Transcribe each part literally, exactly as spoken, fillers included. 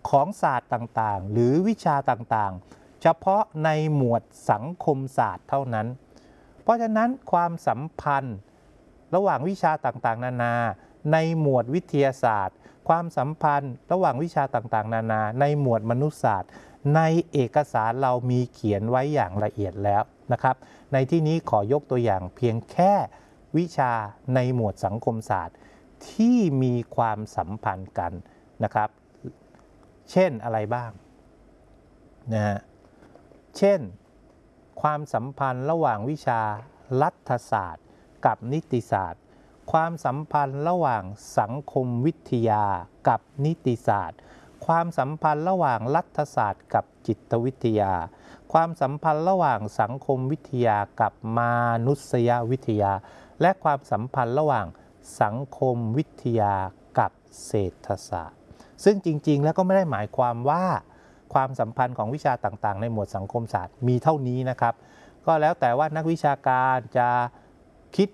ของศาสตร์ต่างๆหรือวิชาต่างๆเฉพาะในหมวดสังคมศาสตร์เท่านั้นเพราะฉะนั้นความสัมพันธ์ระหว่างวิชาต่างๆนานาในหมวดวิทยาศาสตร์ความสัมพันธ์ระหว่างวิชาต่างๆนานาในหมวดมนุษยศาสตร์ในเอกสารเรามีเขียนไว้อย่างละเอียดแล้วนะครับในที่นี้ขอยกตัวอย่างเพียงแค่วิชาในหมวดสังคมศาสตร์ที่มีความสัมพันธ์กันนะครับเช่นอะไรบ้างนะฮะเช่นความสัมพันธ์ระหว่างวิชารัฐศาสตร์กับนิติศาสตร์ความสัมพันธ์ระหว่างสังคมวิทยากับนิติศาสตร์ความสัมพันธ์ระหว่างรัฐศาสตร์กับจิตวิทยาความสัมพันธ์ระหว่างสังคมวิทยากับมานุษยวิทยาและความสัมพันธ์ระหว่างสังคมวิทยากับเศรษฐศาสตร์ซึ่งจริงๆแล้วก็ไม่ได้หมายความว่าความสัมพันธ์ของวิชาต่างๆในหมวดสังคมศาสตร์มีเท่านี้นะครับก็แล้วแต่ว่านักวิชาการจะคิด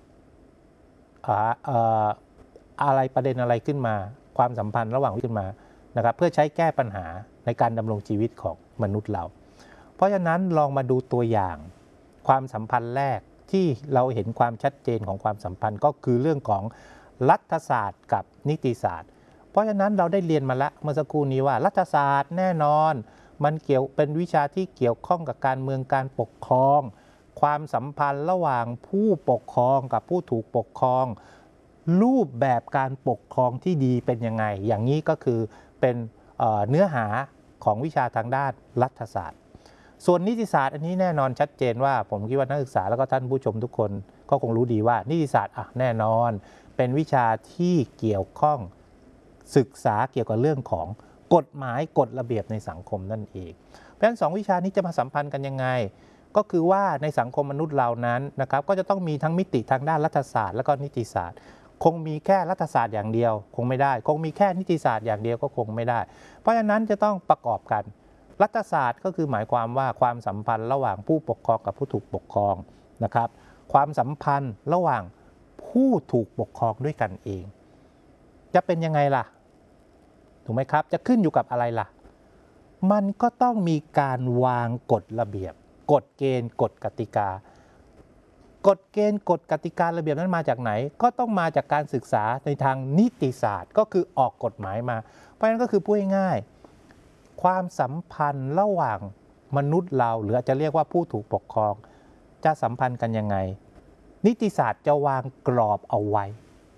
อะไรประเด็นอะไรขึ้นมาความสัมพันธ์ระหว่างขึ้นมานะครับเพื่อใช้แก้ปัญหาในการดำรงชีวิตของมนุษย์เราเพราะฉะนั้นลองมาดูตัวอย่างความสัมพันธ์แรกที่เราเห็นความชัดเจนของความสัมพันธ์ก็คือเรื่องของรัฐศาสตร์กับนิติศาสตร์เพราะฉะนั้นเราได้เรียนมาแล้วเมื่อสักครู่นี้ว่ารัฐศาสตร์แน่นอนมันเกี่ยวเป็นวิชาที่เกี่ยวข้องกับการเมืองการปกครองความสัมพันธ์ระหว่างผู้ปกครองกับผู้ถูกปกครองรูปแบบการปกครองที่ดีเป็นยังไงอย่างนี้ก็คือเป็นเอ่อเนื้อหาของวิชาทางด้านรัฐศาสตร์ส่วนนิติศาสตร์อันนี้แน่นอนชัดเจนว่าผมคิดว่านักศึกษาแล้วก็ท่านผู้ชมทุกคนก็คงรู้ดีว่านิติศาสตร์อ่ะแน่นอนเป็นวิชาที่เกี่ยวข้องศึกษาเกี่ยวกับเรื่องของกฎหมายกฎระเบียบในสังคมนั่นเองเพราะฉะนั้นสองวิชานี้จะมาสัมพันธ์กันยังไงก็คือว่าในสังคมมนุษย์เรานั้นนะครับก็จะต้องมีทั้งมิติทางด้านรัฐศาสตร์และก็นิติศาสตร์คงมีแค่รัฐศาสตร์อย่างเดียวคงไม่ได้คงมีแค่นิติศาสตร์อย่างเดียวก็คงไม่ได้เพราะฉะนั้นจะต้องประกอบกันรัฐศาสตร์ก็คือหมายความว่าความสัมพันธ์ระหว่างผู้ปกครองกับผู้ถูกปกครองนะครับความสัมพันธ์ระหว่างผู้ถูกปกครองด้วยกันเองจะเป็นยังไงล่ะถูกไหมครับจะขึ้นอยู่กับอะไรล่ะมันก็ต้องมีการวางกฎระเบียบกฎเกณฑ์กฎกติกากฎเกณฑ์กฎกติการะเบียบนั้นมาจากไหนก็ต้องมาจากการศึกษาในทางนิติศาสตร์ก็คือออกกฎหมายมาเพราะฉะนั้นก็คือพูดง่ายๆความสัมพันธ์ระหว่างมนุษย์เราหรืออาจจะเรียกว่าผู้ถูกปกครองจะสัมพันธ์กันยังไงนิติศาสตร์จะวางกรอบเอาไว้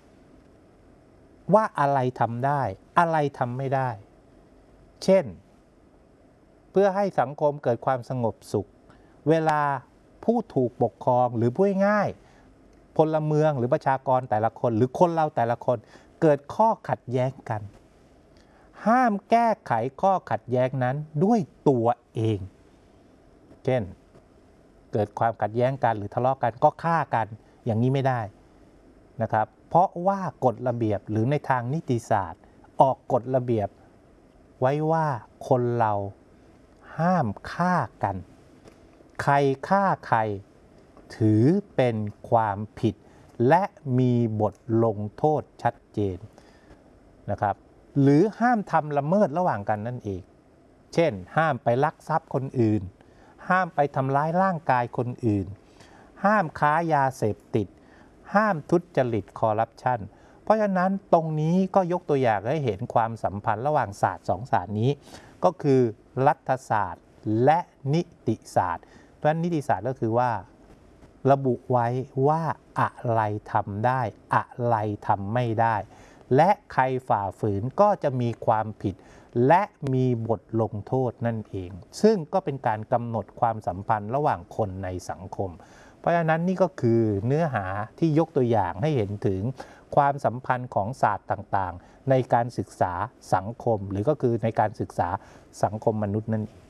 ว่าอะไรทำได้อะไรทำไม่ได้เช่นเพื่อให้สังคมเกิดความสงบสุขเวลาผู้ถูกปกครองหรือพูดง่ายพลเมืองหรือประชากรแต่ละคนหรือคนเราแต่ละคนเกิดข้อขัดแย้งกันห้ามแก้ไขข้อขัดแย้งนั้นด้วยตัวเองเช่นเกิดความขัดแย้งกันหรือทะเลาะกันก็ฆ่ากันอย่างนี้ไม่ได้นะครับเพราะว่ากฎระเบียบหรือในทางนิติศาสตร์ออกกฎระเบียบไว้ว่าคนเราห้ามฆ่ากันใครฆ่าใครถือเป็นความผิดและมีบทลงโทษชัดเจนนะครับหรือห้ามทำละเมิดระหว่างกันนั่นเองเช่นห้ามไปลักทรัพย์คนอื่นห้ามไปทำร้ายร่างกายคนอื่นห้ามค้ายาเสพติดห้ามทุจริตคอร์รัปชันเพราะฉะนั้นตรงนี้ก็ยกตัวอย่างให้เห็นความสัมพันธ์ระหว่างศาสตร์สองศาสตร์นี้ก็คือรัฐศาสตร์และนิติศาสตร์เพราะฉะนั้นนิติศาสตร์ก็คือว่าระบุไว้ว่าอะไรทำได้อะไรทำไม่ได้และใครฝ่าฝืนก็จะมีความผิดและมีบทลงโทษนั่นเองซึ่งก็เป็นการกำหนดความสัมพันธ์ระหว่างคนในสังคมเพราะฉะนั้นนี่ก็คือเนื้อหาที่ยกตัวอย่างให้เห็นถึงความสัมพันธ์ของศาสตร์ต่างๆในการศึกษาสังคมหรือก็คือในการศึกษาสังคมมนุษย์นั่นเอง